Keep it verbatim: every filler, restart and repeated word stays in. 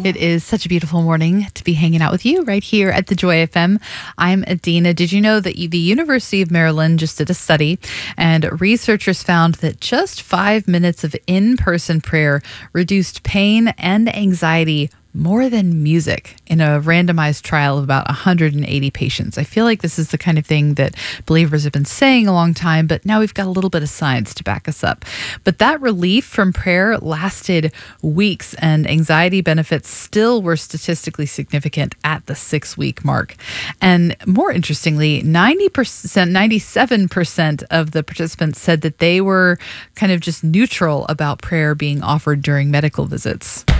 It is such a beautiful morning to be hanging out with you right here at the Joy F M. I'm Adina. Did you know that the University of Maryland just did a study, and researchers found that just five minutes of in-person prayer reduced pain and anxiety more than music in a randomized trial of about one hundred eighty patients. I feel like this is the kind of thing that believers have been saying a long time, but now we've got a little bit of science to back us up. But that relief from prayer lasted weeks, and anxiety benefits still were statistically significant at the six-week mark. And more interestingly, ninety percent, ninety-seven percent of the participants said that they were kind of just neutral about prayer being offered during medical visits.